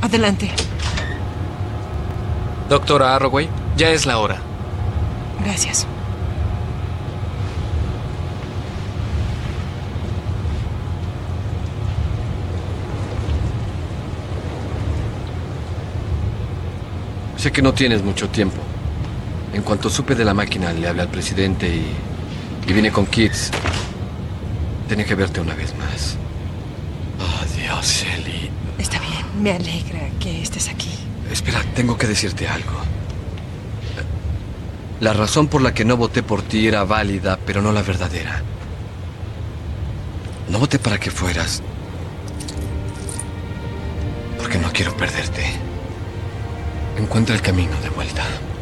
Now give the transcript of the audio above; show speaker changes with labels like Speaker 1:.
Speaker 1: Adelante.
Speaker 2: Doctora Arroway, ya es la hora.
Speaker 1: Gracias.
Speaker 3: Sé que no tienes mucho tiempo. En cuanto supe de la máquina, le hablé al presidente y vine con Kids. Tenía que verte una vez más.
Speaker 4: Adiós, Ellie.
Speaker 1: Está bien. Me alegra que estés aquí.
Speaker 3: Espera, tengo que decirte algo. La razón por la que no voté por ti era válida, pero no la verdadera. No voté para que fueras, porque no quiero perderte. Encuentra el camino de vuelta.